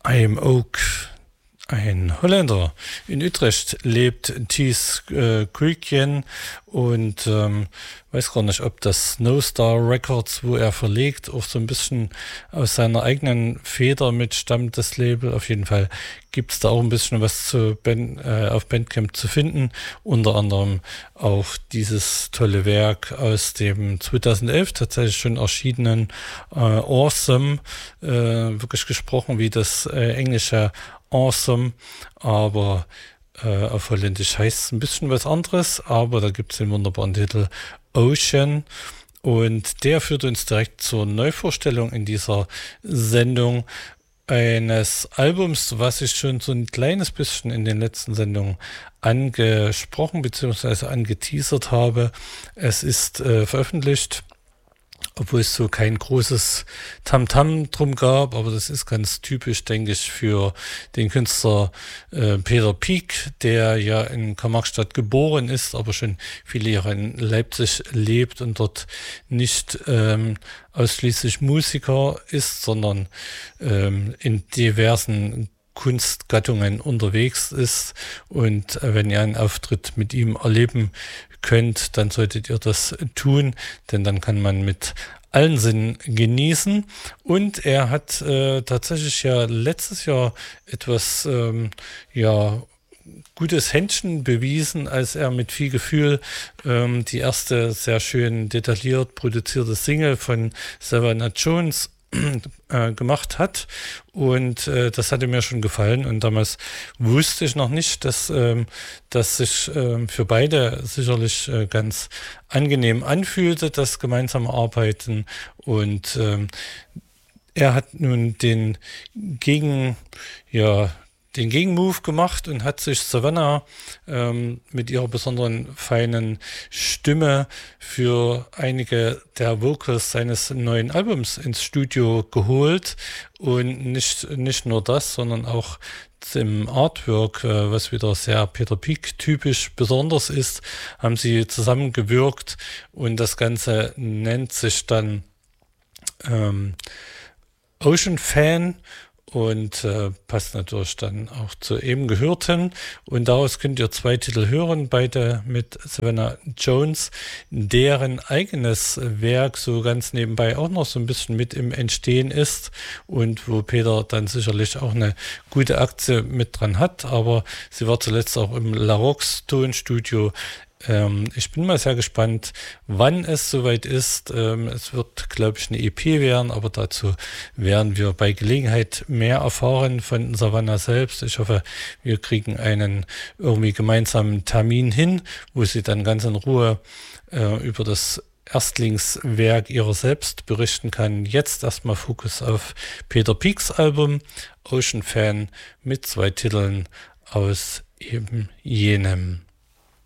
I'm Oak, ein Holländer. In Utrecht lebt Thies Kuikjen und weiß gar nicht, ob das Snowstar Records, wo er verlegt, auch so ein bisschen aus seiner eigenen Feder mitstammt, das Label. Auf jeden Fall gibt es da auch ein bisschen was auf Bandcamp zu finden. Unter anderem auch dieses tolle Werk aus dem 2011 tatsächlich schon erschienenen Awesome, wirklich gesprochen wie das englische Awesome, aber auf Holländisch heißt es ein bisschen was anderes, aber da gibt es den wunderbaren Titel Ocean und der führt uns direkt zur Neuvorstellung in dieser Sendung eines Albums, was ich schon so ein kleines bisschen in den letzten Sendungen angesprochen bzw. angeteasert habe. Es ist veröffentlicht, obwohl es so kein großes Tamtam drum gab, aber das ist ganz typisch, denke ich, für den Künstler Peter Pieck, der ja in Karl-Marx-Stadt geboren ist, aber schon viele Jahre in Leipzig lebt und dort nicht ausschließlich Musiker ist, sondern in diversen Kunstgattungen unterwegs ist. Und wenn ihr einen Auftritt mit ihm erleben könnt, dann solltet ihr das tun, denn dann kann man mit allen Sinnen genießen. Und er hat tatsächlich ja letztes Jahr etwas gutes Händchen bewiesen, als er mit viel Gefühl die erste sehr schön detailliert produzierte Single von Savannah Jones gemacht hat und das hatte mir schon gefallen und damals wusste ich noch nicht, dass das sich für beide sicherlich ganz angenehm anfühlte, das gemeinsame Arbeiten und er hat nun den Gegenmove gemacht und hat sich Savannah mit ihrer besonderen feinen Stimme für einige der Vocals seines neuen Albums ins Studio geholt und nicht nur das, sondern auch im Artwork, was wieder sehr Peter Pieck typisch besonders ist, haben sie zusammengewirkt und das Ganze nennt sich dann Ocean Fan und passt natürlich dann auch zu eben Gehörten. Und daraus könnt ihr 2 Titel hören, beide mit Savannah Jones, deren eigenes Werk so ganz nebenbei auch noch so ein bisschen mit im Entstehen ist und wo Peter dann sicherlich auch eine gute Aktie mit dran hat. Aber sie war zuletzt auch im La Rox Tonstudio. Ich bin mal sehr gespannt, wann es soweit ist. Es wird, glaube ich, eine EP werden, aber dazu werden wir bei Gelegenheit mehr erfahren von Savannah selbst. Ich hoffe, wir kriegen einen irgendwie gemeinsamen Termin hin, wo sie dann ganz in Ruhe über das Erstlingswerk ihrer selbst berichten kann. Jetzt erstmal Fokus auf Peter Piecks Album Ocean Fan mit 2 Titeln aus eben jenem.